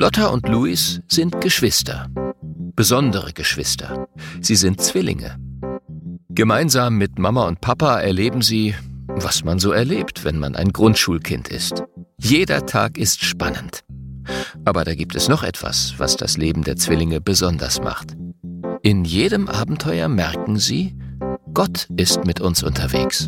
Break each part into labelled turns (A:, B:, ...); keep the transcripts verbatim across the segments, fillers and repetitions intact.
A: Lotta und Luis sind Geschwister. Besondere Geschwister. Sie sind Zwillinge. Gemeinsam mit Mama und Papa erleben sie, was man so erlebt, wenn man ein Grundschulkind ist. Jeder Tag ist spannend. Aber da gibt es noch etwas, was das Leben der Zwillinge besonders macht. In jedem Abenteuer merken sie, Gott ist mit uns unterwegs.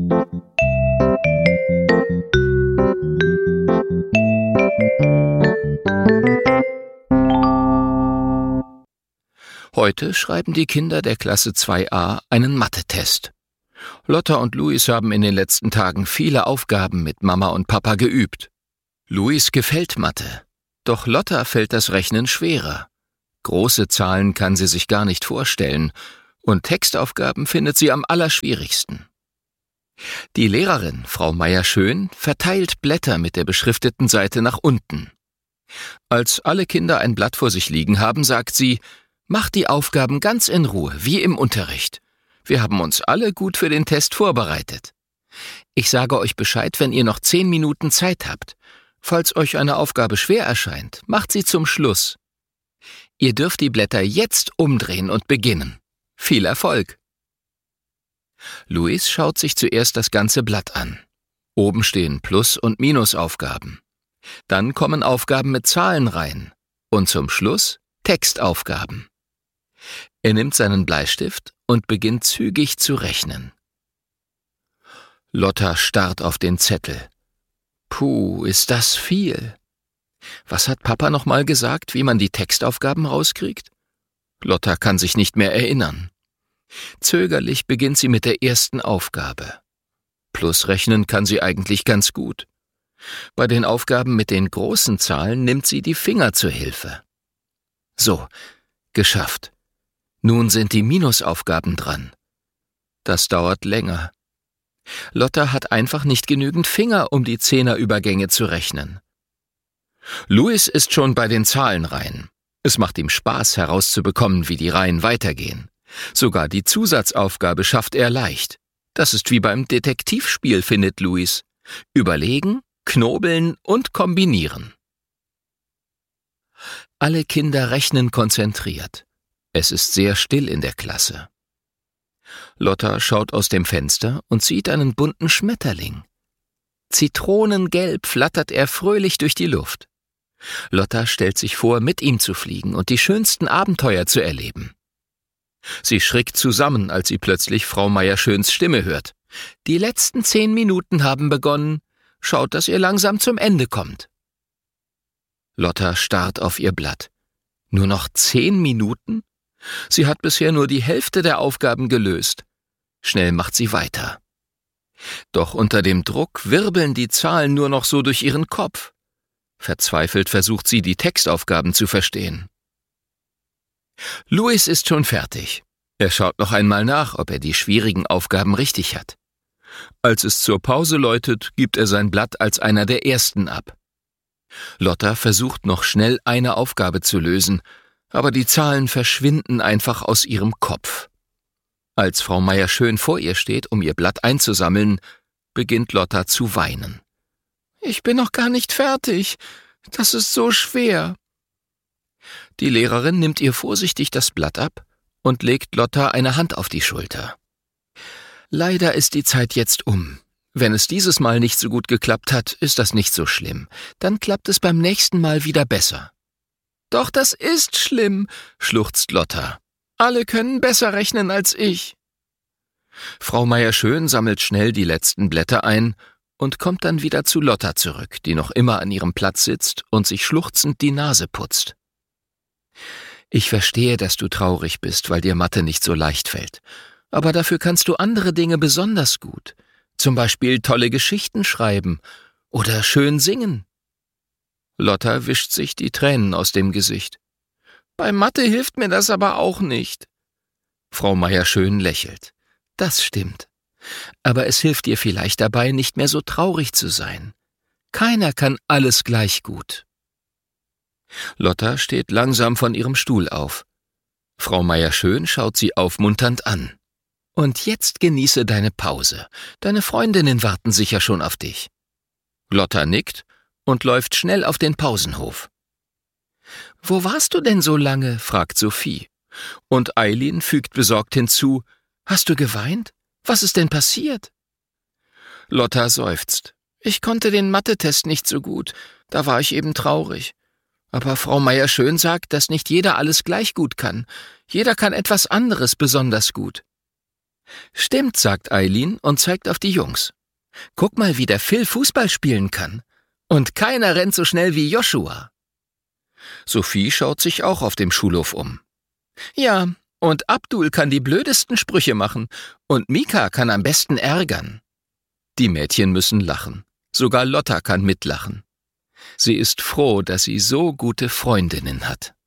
A: Heute schreiben die Kinder der Klasse zwei a einen Mathe-Test. Lotta und Luis haben in den letzten Tagen viele Aufgaben mit Mama und Papa geübt. Luis gefällt Mathe, doch Lotta fällt das Rechnen schwerer. Große Zahlen kann sie sich gar nicht vorstellen und Textaufgaben findet sie am allerschwierigsten. Die Lehrerin, Frau Meier-Schön, verteilt Blätter mit der beschrifteten Seite nach unten. Als alle Kinder ein Blatt vor sich liegen haben, sagt sie: Macht die Aufgaben ganz in Ruhe, wie im Unterricht. Wir haben uns alle gut für den Test vorbereitet. Ich sage euch Bescheid, wenn ihr noch zehn Minuten Zeit habt. Falls euch eine Aufgabe schwer erscheint, macht sie zum Schluss. Ihr dürft die Blätter jetzt umdrehen und beginnen. Viel Erfolg! Luis schaut sich zuerst das ganze Blatt an. Oben stehen Plus- und Minusaufgaben. Dann kommen Aufgaben mit Zahlen rein. Und zum Schluss Textaufgaben. Er nimmt seinen Bleistift und beginnt zügig zu rechnen. Lotta starrt auf den Zettel. Puh, ist das viel. Was hat Papa noch mal gesagt, wie man die Textaufgaben rauskriegt? Lotta kann sich nicht mehr erinnern. Zögerlich beginnt sie mit der ersten Aufgabe. Plusrechnen kann sie eigentlich ganz gut. Bei den Aufgaben mit den großen Zahlen nimmt sie die Finger zur Hilfe. So, geschafft. Nun sind die Minusaufgaben dran. Das dauert länger. Lotta hat einfach nicht genügend Finger, um die Zehnerübergänge zu rechnen. Luis ist schon bei den Zahlenreihen. Es macht ihm Spaß, herauszubekommen, wie die Reihen weitergehen. Sogar die Zusatzaufgabe schafft er leicht. Das ist wie beim Detektivspiel, findet Luis. Überlegen, knobeln und kombinieren. Alle Kinder rechnen konzentriert. Es ist sehr still in der Klasse. Lotta schaut aus dem Fenster und sieht einen bunten Schmetterling. Zitronengelb flattert er fröhlich durch die Luft. Lotta stellt sich vor, mit ihm zu fliegen und die schönsten Abenteuer zu erleben. Sie schrickt zusammen, als sie plötzlich Frau Meier-Schöns Stimme hört. Die letzten zehn Minuten haben begonnen. Schaut, dass ihr langsam zum Ende kommt. Lotta starrt auf ihr Blatt. Nur noch zehn Minuten? Sie hat bisher nur die Hälfte der Aufgaben gelöst. Schnell macht sie weiter. Doch unter dem Druck wirbeln die Zahlen nur noch so durch ihren Kopf. Verzweifelt versucht sie, die Textaufgaben zu verstehen. Luis ist schon fertig. Er schaut noch einmal nach, ob er die schwierigen Aufgaben richtig hat. Als es zur Pause läutet, gibt er sein Blatt als einer der ersten ab. Lotta versucht noch schnell eine Aufgabe zu lösen, aber die Zahlen verschwinden einfach aus ihrem Kopf. Als Frau Meier-Schön vor ihr steht, um ihr Blatt einzusammeln, beginnt Lotta zu weinen. »Ich bin noch gar nicht fertig. Das ist so schwer.« Die Lehrerin nimmt ihr vorsichtig das Blatt ab und legt Lotta eine Hand auf die Schulter. »Leider ist die Zeit jetzt um. Wenn es dieses Mal nicht so gut geklappt hat, ist das nicht so schlimm. Dann klappt es beim nächsten Mal wieder besser.« »Doch das ist schlimm«, schluchzt Lotta. »Alle können besser rechnen als ich.« Frau Meier-Schön sammelt schnell die letzten Blätter ein und kommt dann wieder zu Lotta zurück, die noch immer an ihrem Platz sitzt und sich schluchzend die Nase putzt. »Ich verstehe, dass du traurig bist, weil dir Mathe nicht so leicht fällt. Aber dafür kannst du andere Dinge besonders gut. Zum Beispiel tolle Geschichten schreiben oder schön singen.« Lotta wischt sich die Tränen aus dem Gesicht. »Bei Mathe hilft mir das aber auch nicht.« Frau Meier-Schön lächelt. »Das stimmt. Aber es hilft dir vielleicht dabei, nicht mehr so traurig zu sein. Keiner kann alles gleich gut.« Lotta steht langsam von ihrem Stuhl auf. Frau Meier-Schön schaut sie aufmunternd an. »Und jetzt genieße deine Pause. Deine Freundinnen warten sicher schon auf dich.« Lotta nickt und läuft schnell auf den Pausenhof. »Wo warst du denn so lange?« fragt Sophie. Und Eileen fügt besorgt hinzu, »Hast du geweint? Was ist denn passiert?« Lotta seufzt. »Ich konnte den Mathe-Test nicht so gut, da war ich eben traurig. Aber Frau Meier-Schön sagt, dass nicht jeder alles gleich gut kann. Jeder kann etwas anderes besonders gut.« »Stimmt«, sagt Eileen und zeigt auf die Jungs. »Guck mal, wie der Phil Fußball spielen kann. Und keiner rennt so schnell wie Joshua.« Sophie schaut sich auch auf dem Schulhof um. »Ja, und Abdul kann die blödesten Sprüche machen und Mika kann am besten ärgern.« Die Mädchen müssen lachen. Sogar Lotta kann mitlachen. Sie ist froh, dass sie so gute Freundinnen hat.